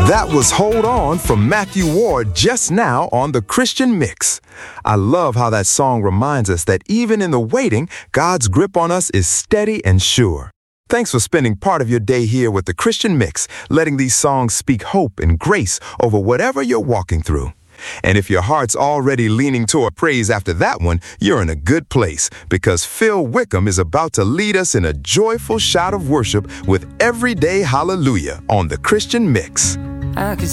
That was Hold On from Matthew Ward just now on the Christian Mix. I love how that song reminds us that even in the waiting, God's grip on us is steady and sure. Thanks for spending part of your day here with the Christian Mix, letting these songs speak hope and grace over whatever you're walking through. And if your heart's already leaning toward praise after that one, you're in a good place because Phil Wickham is about to lead us in a joyful shout of worship with Everyday Hallelujah on the Christian Mix. I could